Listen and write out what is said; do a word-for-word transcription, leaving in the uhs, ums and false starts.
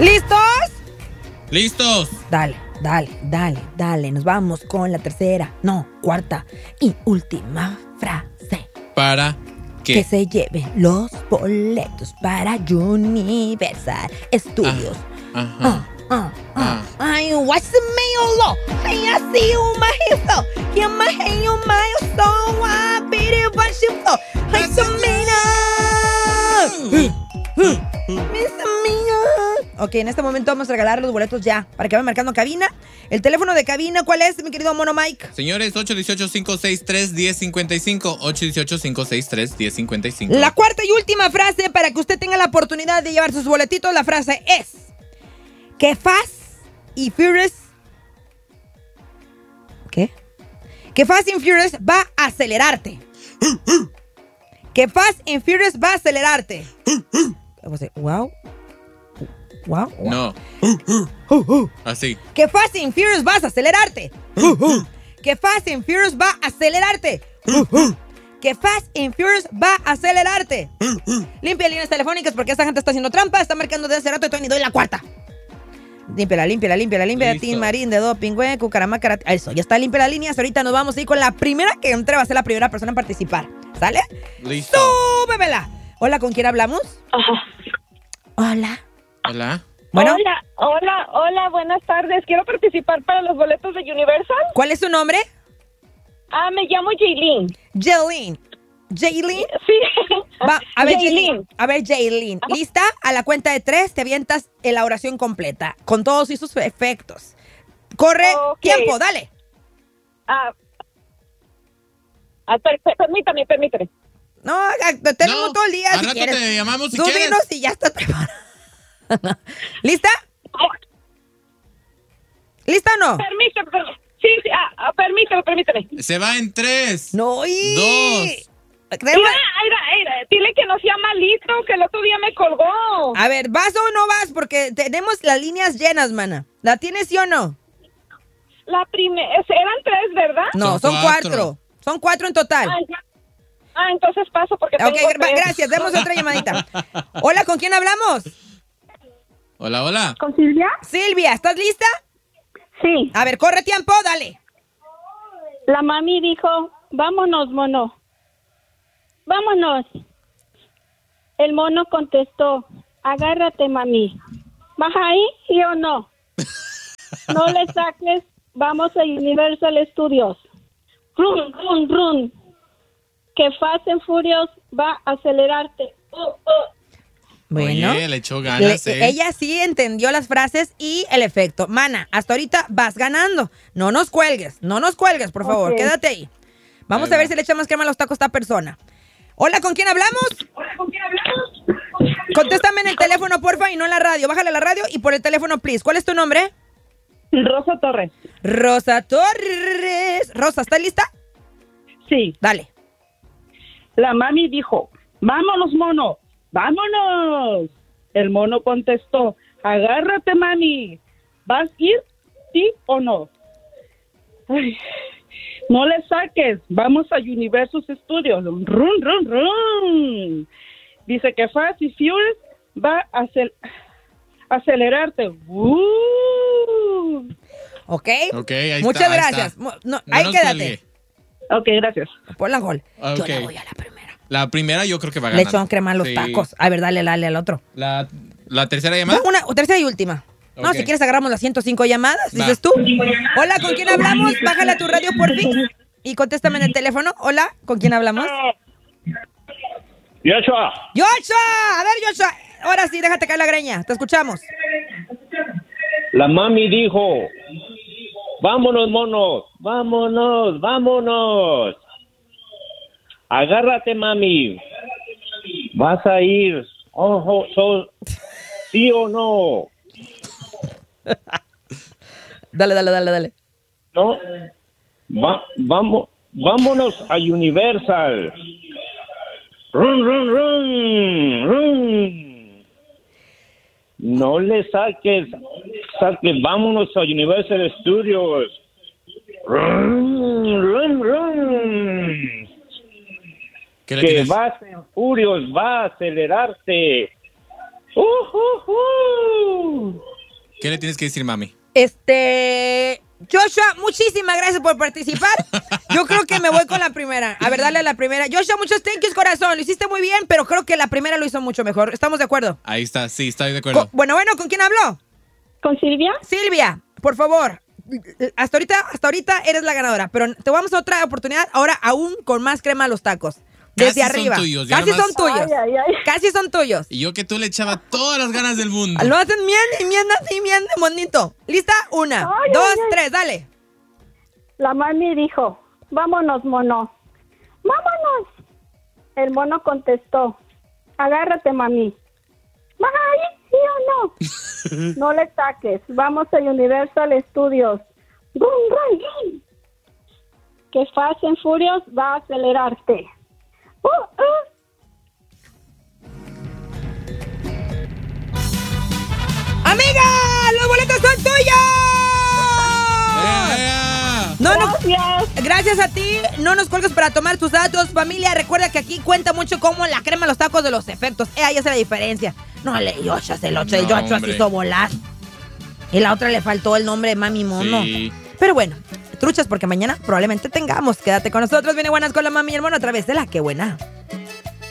¿Listos? ¡Listos! Dale, dale, dale, dale. Nos vamos con la tercera, no, cuarta y última frase. ¿Para qué? Que se lleven los boletos para Universal Studios. Ajá. Ah, ah, ah. Ay, what's the mail? Ay, I see you, my hero. You're my hero, my soul. I beat it, what you for? Ay, Samina. Miss Samina. Ok, en este momento vamos a regalar los boletos ya, para que vayan marcando cabina. El teléfono de cabina, ¿cuál es, mi querido Mono Mike? Señores, ocho uno ocho, cinco seis tres, uno cero cinco cinco. ocho uno ocho, cinco seis tres, uno cero cinco cinco. La cuarta y última frase para que usted tenga la oportunidad de llevar sus boletitos. La frase es que Fast y Furious... ¿Qué? Que Fast and Furious va a acelerarte. Que Fast and Furious va a acelerarte. Wow. Wow. No. Así. Que Fast and Furious vas a acelerarte. Que Fast and Furious va a acelerarte. Que Fast and Furious va a acelerarte. Limpia líneas telefónicas porque esta gente está haciendo trampa. Está marcando desde hace rato y todavía ni doy la cuarta. Límpiala, límpiala, límpiala, límpiala. Tim Marín de Doping, güey, Cucaramacara. Eso, ya está limpia las líneas. Ahorita nos vamos a ir con la primera que entre. Va a ser la primera persona en participar. ¿Sale? Listo. ¡Súbemela! Hola, ¿con quién hablamos? Ajá. Hola. Hola. Bueno. Hola, hola, hola, buenas tardes. Quiero participar para los boletos de Universal. ¿Cuál es su nombre? Ah, me llamo Jaylin. Jaylin. Jaylin. Sí. Va, a ver, Jaylin. Jaylin. A ver, Jaylin. ¿Lista? A la cuenta de tres te avientas en la oración completa, con todos y sus efectos. Corre, Okay. tiempo, dale. Ah, ah, per- per- permítame, permítame. No, ah, tenemos No, todo el día al si rato quieres. te llamamos si Tú quieres. dinos y ya está preparada. ¿Lista? ¿Lista o no? Permítame, per- sí, sí, ah, ah, permítame, permítame. Se va en tres. No, y... Dos. Mira, mira, mira, dile que no sea malito, que el otro día me colgó. A ver, ¿vas o no vas? Porque tenemos las líneas llenas, mana. ¿La tienes sí o no? La primera, eran tres, ¿verdad? No, Son son cuatro. cuatro. Son cuatro en total. Ah, ya. Ah, entonces paso porque Ok, tengo gra- tres. gracias. Demos otra llamadita. Hola, ¿con quién hablamos? Hola, hola. ¿Con Silvia? Silvia, ¿estás lista? Sí. A ver, corre tiempo, dale. La mami dijo, vámonos, mono. Vámonos. El mono contestó, agárrate, mami. ¿Vas ahí, sí o no? No le saques, vamos a Universal Studios. Run, run, run. Que Fast and Furious va a acelerarte. Oh, oh. Bueno, Oye, le echó ganas, le- ¿eh? ella sí entendió las frases y el efecto. Mana, hasta ahorita vas ganando. No nos cuelgues, no nos cuelgues, por favor. Ok. Quédate ahí. Vamos Ahí a ver va. si le echamos crema a los tacos a esta persona. Hola, ¿con quién hablamos? Hola, ¿con quién hablamos? Contéstame en el teléfono, porfa, y no en la radio. Bájale la radio y por el teléfono, please. ¿Cuál es tu nombre? Rosa Torres. Rosa Torres. Rosa, ¿estás lista? Sí. Dale. La mami dijo, vámonos, mono, vámonos. El mono contestó, agárrate, mami. ¿Vas a ir, sí o no? Ay, no le saques, vamos a Universal Studios. Run, run, run. Dice que Fast y Furious va a acel- acelerarte. Uh. ¿Ok? Ok, ahí Muchas está, ahí gracias. está. Mu- no, No ahí nos quédate. cuelgue. Ok, gracias. Pon la gol. Yo Ok. le voy a la primera. La primera yo creo que va a Le ganar. echó crema a los Sí. tacos. A ver, dale, dale al otro. La, la tercera llamada. No, una tercera y última. No, Ok. si quieres agarramos las ciento cinco llamadas, Va. dices tú. Hola, ¿con quién hablamos? Bájale a tu radio por fin y contéstame en el teléfono. Hola, ¿con quién hablamos? Joshua, ¡Joshua! A ver, Joshua. Ahora sí, déjate caer la greña. Te escuchamos. la mami dijo, vámonos, monos, vámonos, vámonos. Agárrate, mami. Vas a ir, ojo, so- sí o no. Dale, dale, dale, dale. No, Va- vamos, vámonos a Universal. Run, run, run, run. No le saques, saques, vámonos a Universal Studios. Run, run, run. ¿Qué le Que tienes? vas en furios, va a acelerarte. Uh, uh, uh. ¿Qué le tienes que decir, mami? Este... Joshua, muchísimas gracias por participar. Yo creo que me voy con la primera. A ver, dale a la primera. Joshua, muchos thank yous, corazón. Lo hiciste muy bien, pero creo que la primera lo hizo mucho mejor. ¿Estamos de acuerdo? Ahí está, sí, estoy de acuerdo. Co- bueno, bueno, ¿con quién habló? ¿Con Silvia? Silvia, por favor. Hasta ahorita, hasta ahorita eres la ganadora, pero te vamos a otra oportunidad ahora aún con más crema a los tacos. Desde Casi son arriba. tuyos, ya Casi nomás- son tuyos. Ay, ay, ay. Casi son tuyos. Y yo que tú le echaba todas las ganas del mundo. Lo hacen bien y bien así, bien bonito. ¿Lista? Una, Ay, dos, ay, ay. tres, dale. La mami dijo, vámonos, mono. ¡Vámonos! El mono contestó, agárrate, mami. ¡Ay, sí o no! No le saques, vamos a Universal Studios. ¡Bum, bum, bum! Que Fast and Furious va a acelerarte. ¡Uh, uh! ¡Amiga! ¡Los boletos son tuyos! ¡Eh! No, no, Gracias. gracias a ti. No nos cuelgues para tomar tus datos. Familia, recuerda que aquí cuenta mucho como la crema a los tacos de los efectos. Eh, ahí hace la diferencia. No, le Yoshas, el ocho, el No, Yoshas se hombre. hizo volar. Y la otra le faltó el nombre de Mami Mono. Sí. Pero bueno, truchas porque mañana probablemente tengamos. Quédate con nosotros. Viene Buenas con la Mami y el Mono a través de La Que Buena.